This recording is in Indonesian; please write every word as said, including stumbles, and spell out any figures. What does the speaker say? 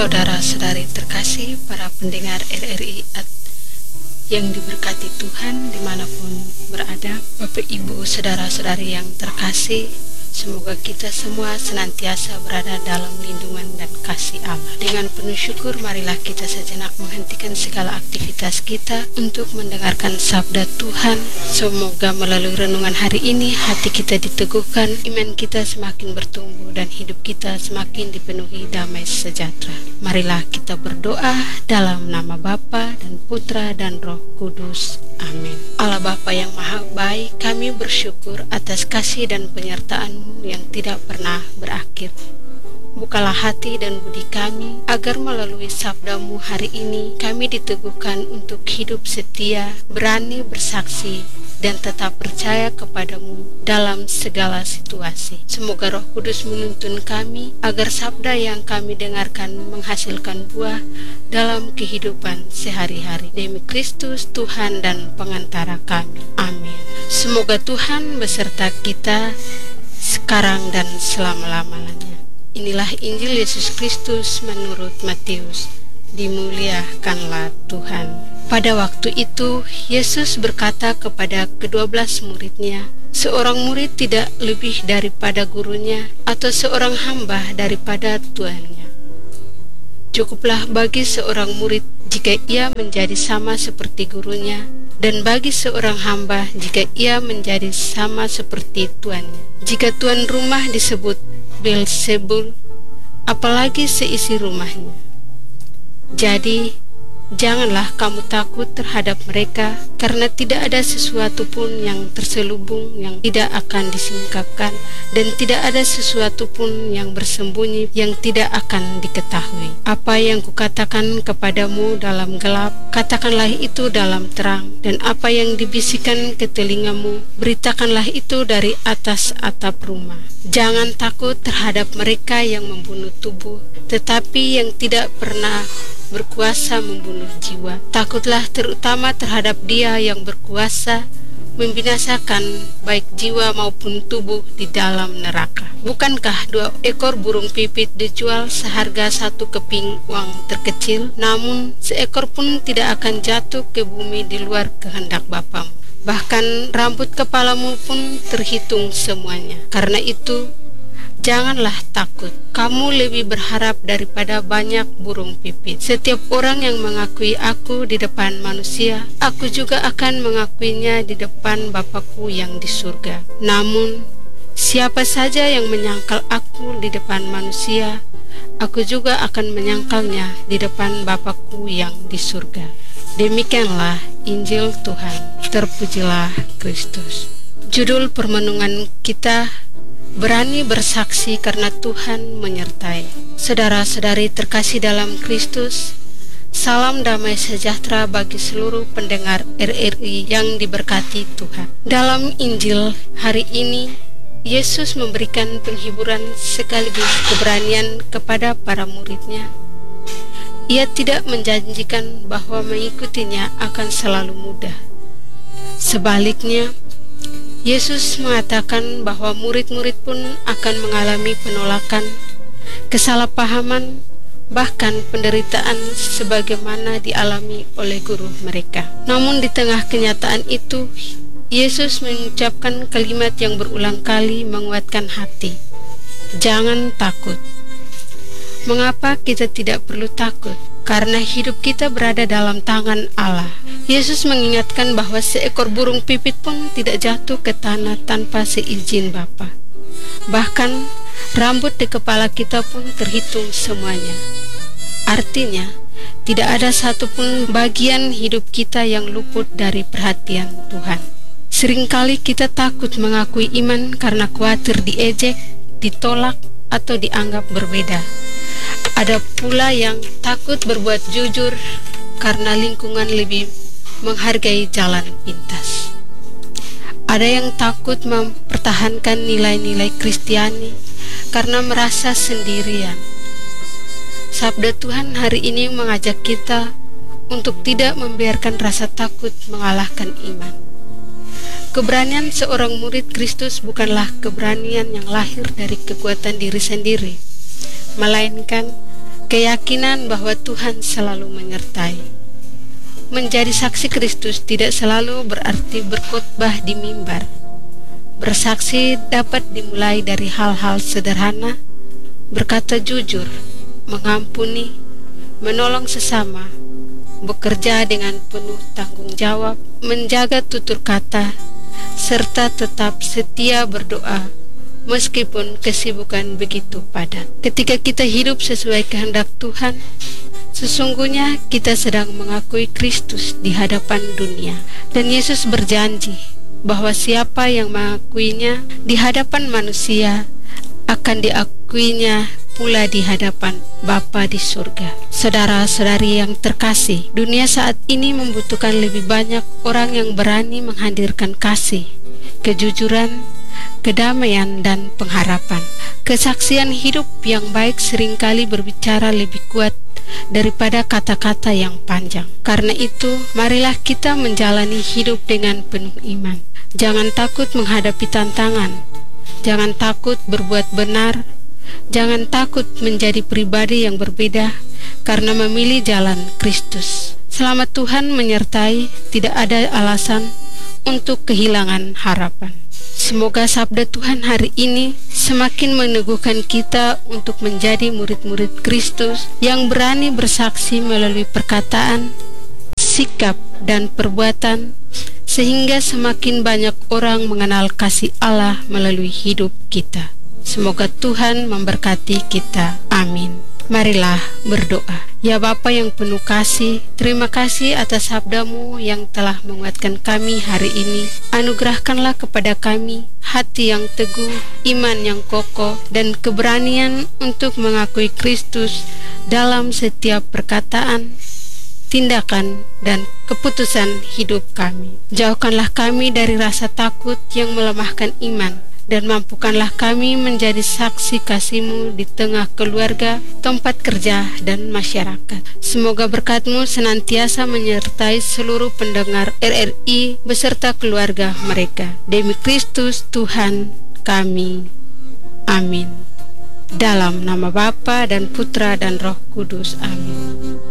Saudara-saudari terkasih, para pendengar R R I yang diberkati Tuhan dimanapun berada, Bapak Ibu saudara-saudari yang terkasih, semoga kita semua senantiasa berada dalam lindungan dan kasih Allah. Dengan penuh syukur, marilah kita sejenak menghentikan segala aktivitas kita untuk mendengarkan sabda Tuhan. Semoga melalui renungan hari ini hati kita diteguhkan, iman kita semakin bertumbuh, dan hidup kita semakin dipenuhi damai sejahtera. Marilah kita berdoa dalam nama Bapa dan Putra dan Roh Kudus. Amin. Allah Bapa yang Maha Baik, kami bersyukur atas kasih dan penyertaan-Mu yang tidak pernah berakhir. Bukalah hati dan budi kami, agar melalui sabda-Mu hari ini, kami diteguhkan untuk hidup setia, berani bersaksi, dan tetap percaya kepadamu dalam segala situasi. Semoga Roh Kudus menuntun kami, agar sabda yang kami dengarkan menghasilkan buah dalam kehidupan sehari-hari. Demi Kristus, Tuhan dan pengantara kami. Amin. Semoga Tuhan beserta kita sekarang dan selama-lamanya. Inilah Injil Yesus Kristus menurut Matius. Dimuliakanlah Tuhan. Pada waktu itu, Yesus berkata kepada kedua belas muridnya, seorang murid tidak lebih daripada gurunya, atau seorang hamba daripada tuannya. Cukuplah bagi seorang murid jika ia menjadi sama seperti gurunya, dan bagi seorang hamba jika ia menjadi sama seperti tuannya. Jika tuan rumah disebut Beelzebul, apalagi seisi rumahnya. Jadi, janganlah kamu takut terhadap mereka, karena tidak ada sesuatu pun yang terselubung yang tidak akan disingkapkan, dan tidak ada sesuatu pun yang bersembunyi yang tidak akan diketahui. Apa yang kukatakan kepadamu dalam gelap, katakanlah itu dalam terang, dan apa yang dibisikkan ke telingamu, beritakanlah itu dari atas atap rumah. Jangan takut terhadap mereka yang membunuh tubuh, tetapi yang tidak pernah berkuasa membunuh jiwa. Takutlah terutama terhadap Dia yang berkuasa membinasakan baik jiwa maupun tubuh di dalam neraka. Bukankah dua ekor burung pipit dijual seharga satu keping uang terkecil? Namun seekor pun tidak akan jatuh ke bumi di luar kehendak Bapamu. Bahkan rambut kepalamu pun terhitung semuanya. Karena itu, janganlah takut. Kamu lebih berharap daripada banyak burung pipit. Setiap orang yang mengakui aku di depan manusia, aku juga akan mengakuinya di depan Bapakku yang di surga. Namun, siapa saja yang menyangkal aku di depan manusia, aku juga akan menyangkalnya di depan Bapakku yang di surga. Demikianlah Injil Tuhan. Terpujilah Kristus. Judul permenungan kita, berani bersaksi karena Tuhan menyertai. Saudara-saudari terkasih dalam Kristus, salam damai sejahtera bagi seluruh pendengar R R I yang diberkati Tuhan. Dalam Injil hari ini, Yesus memberikan penghiburan sekaligus keberanian kepada para muridnya. Ia tidak menjanjikan bahwa mengikutinya akan selalu mudah. Sebaliknya, Yesus mengatakan bahwa murid-murid pun akan mengalami penolakan, kesalahpahaman, bahkan penderitaan sebagaimana dialami oleh guru mereka. Namun di tengah kenyataan itu, Yesus mengucapkan kalimat yang berulang kali menguatkan hati. Jangan takut. Mengapa kita tidak perlu takut? Karena hidup kita berada dalam tangan Allah. Yesus mengingatkan bahwa seekor burung pipit pun tidak jatuh ke tanah tanpa seizin Bapa. Bahkan rambut di kepala kita pun terhitung semuanya. Artinya, tidak ada satupun bagian hidup kita yang luput dari perhatian Tuhan. Seringkali kita takut mengakui iman karena khawatir diejek, ditolak, atau dianggap berbeda. Ada pula yang takut berbuat jujur karena lingkungan lebih menghargai jalan pintas. Ada yang takut mempertahankan nilai-nilai Kristiani karena merasa sendirian. Sabda Tuhan hari ini mengajak kita untuk tidak membiarkan rasa takut mengalahkan iman. Keberanian seorang murid Kristus bukanlah keberanian yang lahir dari kekuatan diri sendiri, melainkan keyakinan bahwa Tuhan selalu menyertai. Menjadi saksi Kristus tidak selalu berarti berkhotbah di mimbar. Bersaksi dapat dimulai dari hal-hal sederhana, berkata jujur, mengampuni, menolong sesama, bekerja dengan penuh tanggung jawab, menjaga tutur kata, serta tetap setia berdoa meskipun kesibukan begitu padat. Ketika kita hidup sesuai kehendak Tuhan, sesungguhnya kita sedang mengakui Kristus di hadapan dunia. Dan Yesus berjanji bahwa siapa yang mengakuinya di hadapan manusia akan diakuinya pula di hadapan Bapa di surga. Saudara-saudari yang terkasih, dunia saat ini membutuhkan lebih banyak orang yang berani menghadirkan kasih, kejujuran, kedamaian, dan pengharapan. Kesaksian hidup yang baik seringkali berbicara lebih kuat daripada kata-kata yang panjang. Karena itu, marilah kita menjalani hidup dengan penuh iman. Jangan takut menghadapi tantangan. Jangan takut berbuat benar. Jangan takut menjadi pribadi yang berbeda karena memilih jalan Kristus. Selama Tuhan menyertai, tidak ada alasan untuk kehilangan harapan. Semoga sabda Tuhan hari ini semakin meneguhkan kita untuk menjadi murid-murid Kristus yang berani bersaksi melalui perkataan, sikap, dan perbuatan, sehingga semakin banyak orang mengenal kasih Allah melalui hidup kita. Semoga Tuhan memberkati kita. Amin. Marilah berdoa. Ya Bapa yang penuh kasih, terima kasih atas sabda-Mu yang telah menguatkan kami hari ini. Anugerahkanlah kepada kami hati yang teguh, iman yang kokoh, dan keberanian untuk mengakui Kristus dalam setiap perkataan, tindakan, dan keputusan hidup kami. Jauhkanlah kami dari rasa takut yang melemahkan iman, dan mampukanlah kami menjadi saksi kasih-Mu di tengah keluarga, tempat kerja, dan masyarakat. Semoga berkat-Mu senantiasa menyertai seluruh pendengar R R I beserta keluarga mereka. Demi Kristus Tuhan kami. Amin. Dalam nama Bapa dan Putra dan Roh Kudus. Amin.